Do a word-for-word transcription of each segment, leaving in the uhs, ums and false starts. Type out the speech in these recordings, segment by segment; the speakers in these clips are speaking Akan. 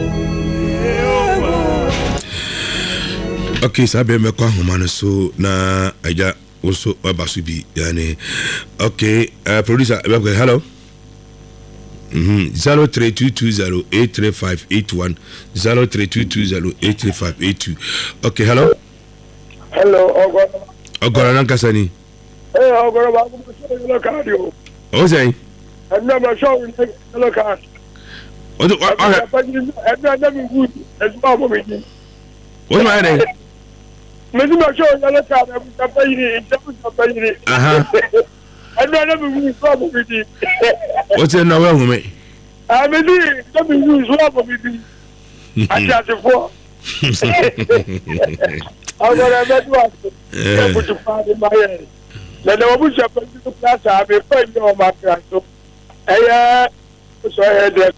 Okay, sabe me kwa humano so na aja also abasubi yani. Okay, uh, producer, hello. Mhm. zero three two two zero eight three five eight one zero three two two zero eight three five eight two. Okay, hello. Hello, Ogoro. Ogoro nankasani. Hey, Ogoro, ba ko so yellow card yo. O say? I'm not sure yellow card. O do o ha. I'm not having good. It's not for me. What my name? Me do not show yellow card. I'm not paying it. I'm not paying it. Aha. I'm not having good trouble with it. What's your now for me? I mean, let me use one for me. I got it for. I'm going to put you in my head. Then I will shop in the plaza. I'll be fighting on my class. So, I had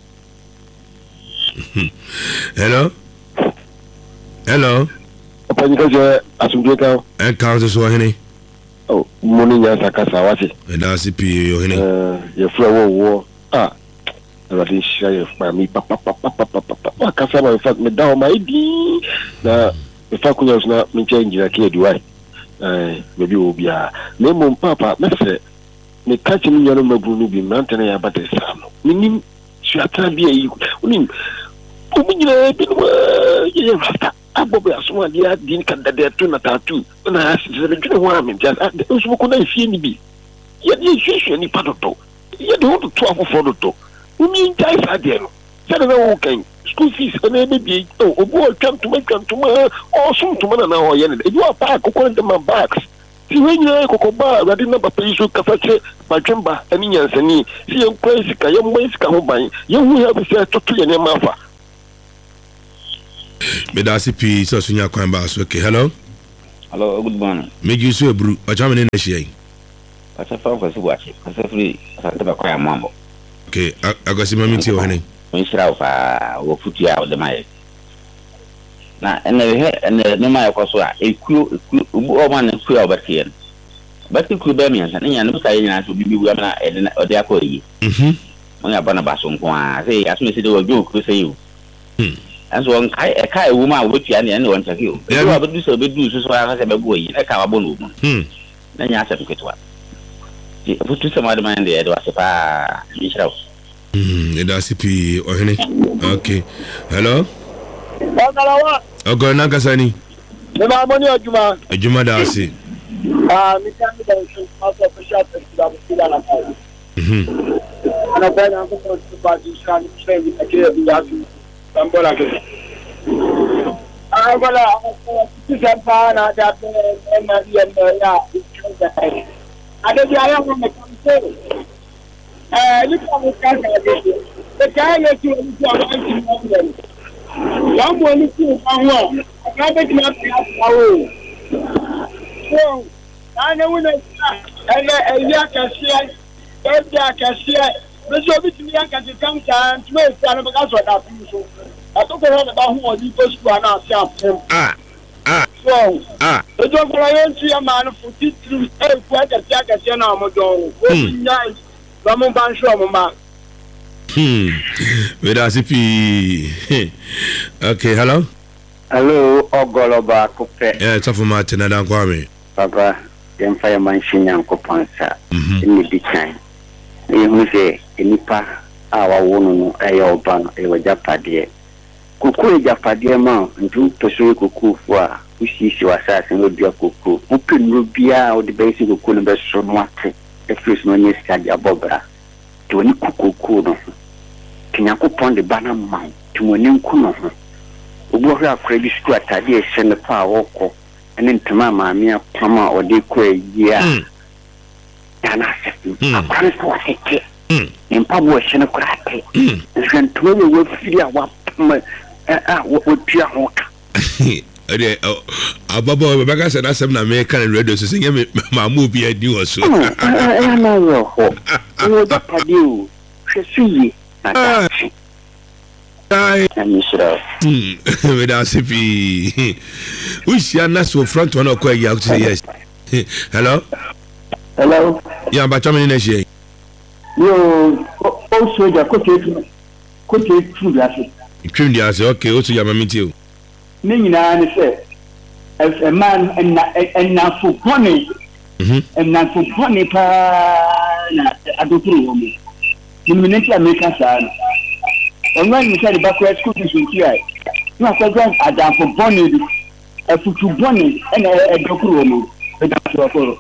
hello? Hello? Apa ni kerja asumsi kau? Eh, kau sesuatu ini? Oh, muni yang sakasa wasi. Dah si pi yo ini. Eh, ya flow wo ah. Ada share mami papa papa papa papa. Kasa ma fact me dawo mai di. Na me fa kunya usna me change na kia diwai. Eh, me bi obia. Me mo papa me se me catch me nyano mabunu bi mantene ya bate samo. Minim suata bi ayi. Unim. Omunyina bi no ye ye rasta. Abobo asoma dia din kan da da tu na tatu. Na asizele dwene ho amenti. Osubo ko na fie ni bi. Ye ye hwehwe ni padoto. Ye de ho to afofo doto. Umi ntai sa de no. Se de wo kan school fees na be bi o obo twam to twam to o sum to na na o ye ne. E wa pa kokon de man bags. Ti we nyina kokoba radi na papa iso kafache badwemba ani nyansani. Si ye nkwa sika ye mbo sika ho ban. Ye hu ya be se toto ye ne mafa. Medasi pi so sunya kwan ba so. Okay, hello. Hello, good morning. Make you so bru. Acha me na shey. Acha fa fa suwa che. Acha free. Acha ba kwa mambo. Okay, agasi mami ti o hene. Misra fa wo futu ya o de mai. Na ene he ene no mai ko so a eku eku o ma na ku ya obatie. Bati ku be mi ansa nya no sai nya so bibi wu na e de o de akori. Mhm. Mo ya bana ba so nko a. Sei aso me se de wo jo ku sei o. Hmm. Anso on kai e kai wu ma wo tia ne ne won take o. E wa bedu so bedu so so aka se be go yi e ka wa bonu mu. Hmm. Na nya se tuketwa. Ti futu se ma de man de e do asepa misra. Hmm, medasi pi o hene. Okay. Hello. Ogalawa. Ogoro nankasani. Me ma moni ajuma. Ajuma da si. Ah, mi kan da shi maso fisha ta da kila na kai. Mhm. Ana ba na ko ko ba ji shan sai ni ake da su. Tambola ke. Ah, wala, ti sa na da na dia ya. Ada dia yang me kan eh ni ko ka ka de. Te ka ye ti ni ko ba ti mo. Ya mo ni ti ba ho. Ka be ti na ta wo. So, ana wona ele ya ka sia. E ya ka sia. Beso bi ti ni ya ka ti kan kan, tu e sa na ba ka so da fu so. Atoko ho na ba ho ni to sku ana sia fem. Ah. Ah. So, ah. Ejo ko la yen ti ya ma no futi tru e ku a ka sia ka sia na mo do. O nya Vamos bancho mama. Hmm. Medasi pi. Okay, hello. Hello, Ogoloba Kupe. Yeah, it's for Martin and Kwame. Papa, dem fire mansion yan kopansa. Mhm. Ni bi kan. E hu se enipa awa wonu no eyo ba no e wajapade. Kuku e japade ma ndu toso kuku fo a usisi wasase no bia kuku. Upi no bia o de base kuku no be so no ate. E fis no ni stadi abobra. To ni kuku no. Kinyakopon de bana ma. Tumoni nku no ho. Obo hwa akredi sku atade e hye pa awoko. Ene ntama maami apama ode ko ayia. Yana se. Akwani so heke. Empa bo hye ne kurate. Ntwantuma we wo firi a wapama a wo tua ho ka. Ade ababo be ka se na sem na me kan radio so se me mamu bi adi wo so. Eh na yo ho. Wo da padi o. Hwesuye na ta. Ai, Misra. Hmm, we da C P. We share na so front one okwa ya say yes. Hello? Hello. Yeah, but chama ni share. Yo, o soja ko te ko te tu ya se. twem dia say okay o to ya mama ti o ne nyina ne se e man en en na fu pone mhm en na fu pone pa na adoturu wo mi ni ne ti America sa no onwan mi say back school to so ai na ko gan adam fu pone di e futu pone en e dokuru wo mi e da so ko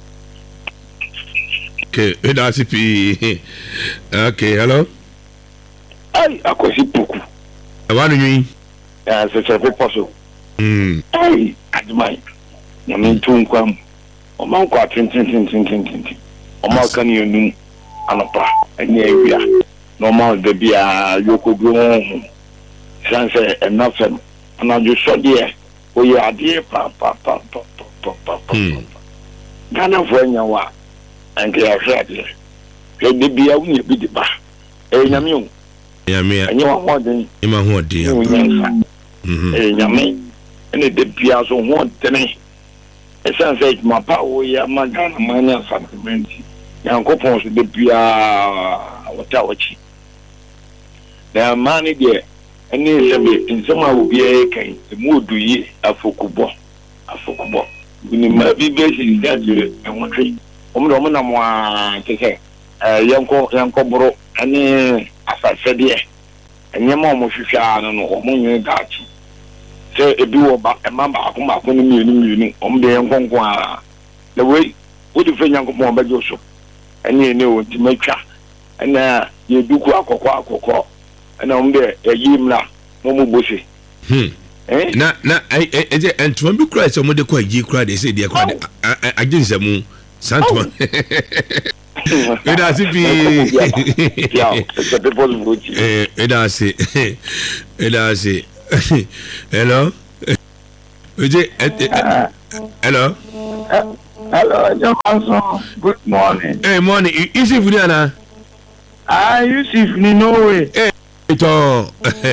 okay e da si pi okay hello ai akosi puku Wanu nyi ya se se pe so mm ai admai na me tun kwam o man kwa tin tin tin tin tin tin o ma kan yenu anapa anya ewia no ma de bia yokodu sanse enafem ana ju so de o ya de pa pa pa pa pa pa gana vonya wa anke ya hwade ke de bia unya bi de ba e nyame o ya me anya wa modern ima ho de ya mhm e nyame ene de bia so ho tene e sanse ma pa o ya magana manya sentiment yankopon so de bia wata wachi na mani de ene sebe nsema obi e kan mu oduyi afokubo afokubo ni ma bi be si dadire e wotwe omo do mo na mo a keke eh yanko yanko bro ene asase de enye ma mo hwehwa no no omo nwe gachi se ebi wo ba e ma ba akoma akoma ni ni ni omo de yanko nko a the way wo de fe yanko mo ba jo so ene ne o ti matwa ena ye duku akokọ akokọ ena omo de yimla mo mo bosi hmm eh na na eh eh entwa bi kura se mo de kwa yi kura de se de kura de agenza mu santwa Eda si bi ya se pe pos vote eh eda si eda si hello oje hello hello Johnson good morning hey morning Yusuf ni ana ah Yusuf ni no way eh to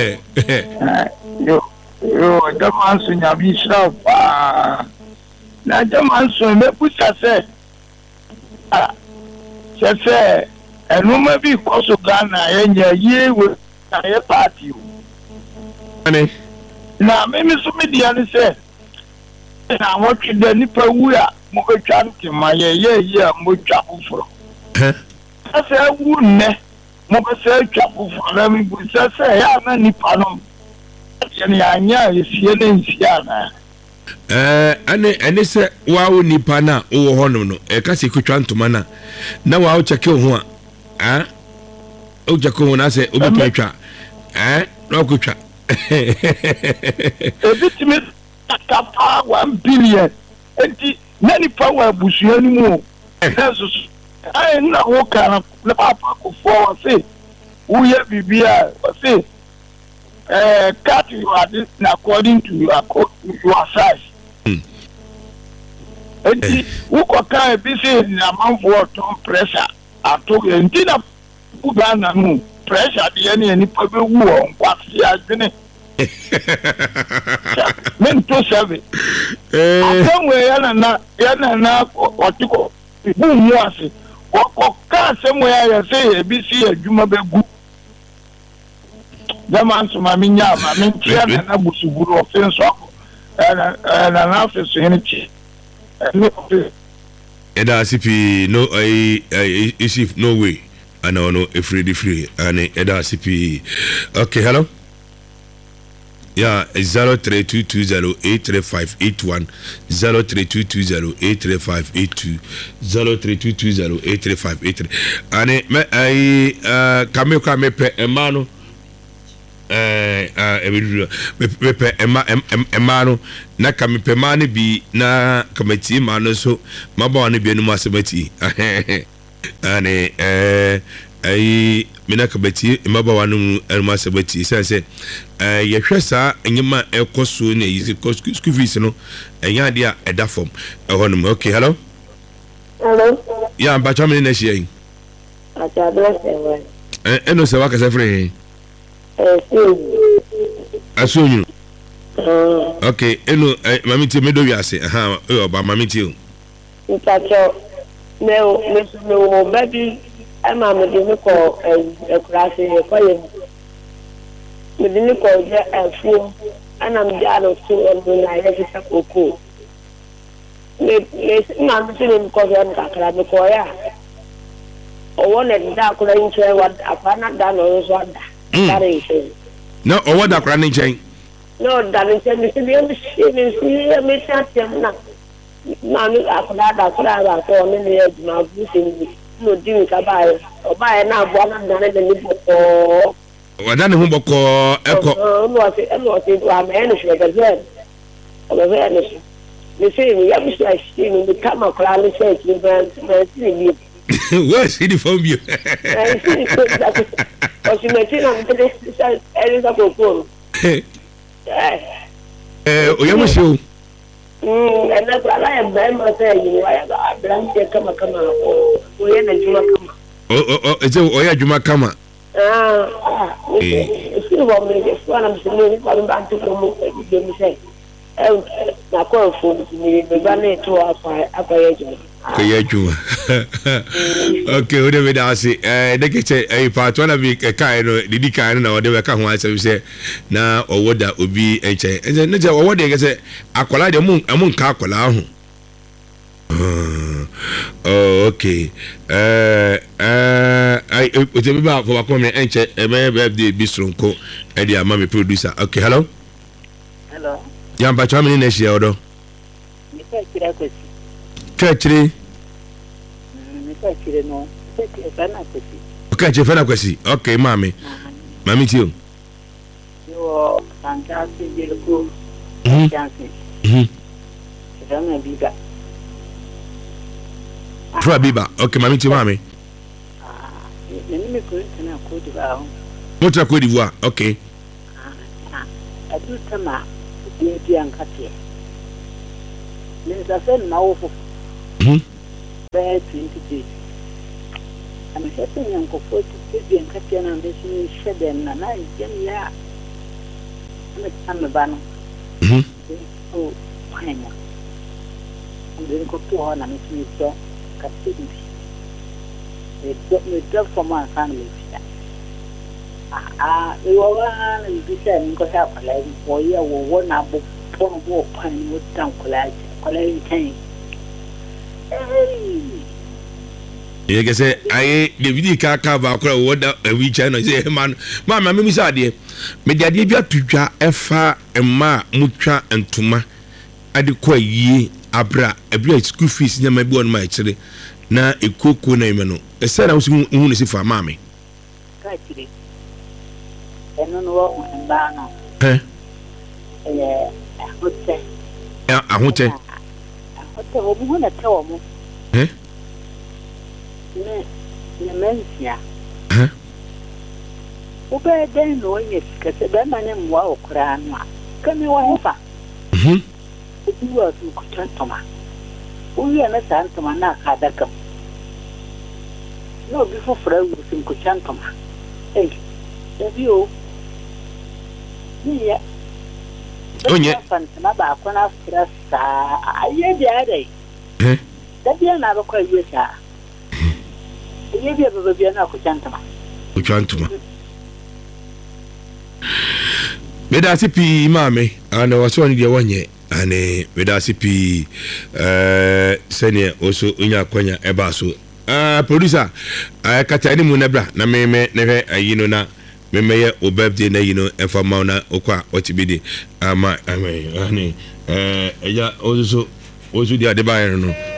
yo yo Johnson ya bi shrap ah na Johnson me pusa se ah se se enuma bi koso Ghana yenye yewe na ye party ani na me me so me dia ni se na wotwe da nipa wu a mo betwa nti ma ye ye ye mo twa fufuro eh asa wu ne mo be se twa fufuro na mi bu se se ya na nipa no ye ni anya ye sie ne nsia na eh ane ane se wawo nipa na wo ho no no e ka se kutwa ntoma na na wawo cheke ho a ah o cheke ho na se obi twatwa eh na kutwa ebitimi takapa one billion enti na nipa wa busuya ni mu eso ai na wo kana na papa ko fo se wo ye bibia se eh cut you are this according to your your size enti wo ko kan bi se na manfo ton pressure ato enti na Uganda no pressure de ne nipa be wu on kwasi adwene men to serve eh somwe yana na yana na otiko bu mu ase ko ka semwe ya se ebisi adwuma be gu zaman so ma minya ma men tia na busuburu offense na na na office ni chi eda sipi no I if no way and no no free free and eda sipi okay hello yeah zero three two two zero eight three five eight one zero three two two zero eight three five eight two zero three two two zero eight three five eight three and me I uh kame kwa me pe emano eh ah ebidu me pe ema emano na kame pe mane bi na kamati mano so maba ne bi anu asebati ane eh ai mina kabati maba wanu anu asebati sense eh yehwe sa enyima ekoso ne yi school fees no enya dia eda form ehonum okay hello hello ya ba chamene na hia yi acha bless you eh eno se waka se free eh si asunyu okay eno mami ti medo wiase aha e oba mami ti o itacho me o me no baby ama me de ko e klase e ko ye me didn't call there a fool, and I'm down to and when I let it up cool. I'm sitting because I'm not going to or one at dark range what I found not done or what that is. No, or what that running chain? No, that is a machine and see a machine. Mammy, I could have that flower for many years now, using no drink about or buy now one and done it or or done whom call echo was it was it one energy again of a energy. You see, we have to see in the camera cloud says you can. Where's he from you? Because you may think I'm going to Eh, we almost show. Hmm, and that's what I am very much saying. You know, I blank come come on. We are Juma come. Oh, oh, it's a Oya Juma Kama. Ah, if you want me, if one I'm saying, I'm back to the say. Oh, na call for me, the banner to our upper okay, whatever that say, eh, they get a part one of the kind of the kind of whatever can one say now or what that would be a chain. And then what they say, Aquala the moon among Cacola. Oh, okay. Uh, uh, I was about for a comment and check a birthday bistro co and the mommy producer. Okay, hello. Hello. Young but how many next year, though? Catchy. Okay, Jeffana Kwesi. Okay, mommy. Mammy, too. You are fantastic, beautiful. Mm-hmm. Try Biba. Okay, mammy, too, mommy. What's a Cote d'Ivoire? Okay. I do come out. Young Katia. There's a friend now for bad twenty days. I'm setting Uncle forty and Katia and this shed and I am ya. I'm a banner. Oh, fine. I'm going to go to her and it's me, so Katia. They got me job for my family. Ah, we were one and we said, because I like for you or one up for walk and would down collage, collage tank. You can say, I the video car cover, what a witch and I say, man, Mamma, Miss Adia, may the idea to jar Efa and Ma, Mutra and Tuma. I declare ye, Abra, a great school fees near my born my chili. Now a cook name, a said I was going to see for mammy. I don't know what I'm banner. Eh? Yeah, I would say. I want to tell me. Eh? Dementia. Huh? Obey then, no, yes, because the man in Wow Crana. Come you over. Hm. You are to Cutantoma. We understand to my knock had that come. No, before Fred was in Cuchantoma. Thank you. The view. Yeah. Oh, yeah. About one after us. I hear the other day. Eh? That be another quite with her. You be able to be another Cuchantoma. Cuchantoma. Meda sipi mame ana wasoni dia wanye ane meda sipi eh senior also unya kwanya eba so ah producer ah kata ni mu nebra na me me ne hwe ayino na me me ye o birthday na yino enfa ma na okwa otibidi ama ame ani eh eja also also dia de ba no